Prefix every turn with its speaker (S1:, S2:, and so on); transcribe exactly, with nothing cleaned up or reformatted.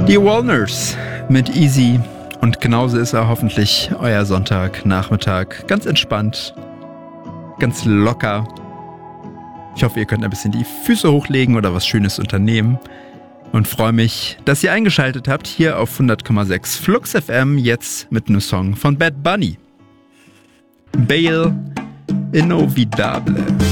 S1: Die Walners mit Easy. Und genauso ist er hoffentlich euer Sonntagnachmittag. Ganz entspannt, ganz locker. Ich hoffe, ihr könnt ein bisschen die Füße hochlegen oder was Schönes unternehmen. Und freue mich, dass ihr eingeschaltet habt hier auf hundert Komma sechs Flux F M, jetzt mit einem Song von Bad Bunny. Bail Inolvidable.